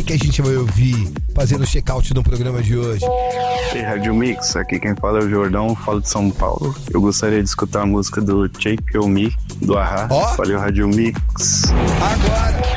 que a gente vai ouvir fazendo o check-out no programa de hoje? Ei, Rádio Mix, aqui quem fala é o Jordão, falo de São Paulo. Eu gostaria de escutar a música do Take On Me, do A-ha. Ó. Valeu, Rádio Mix. Agora!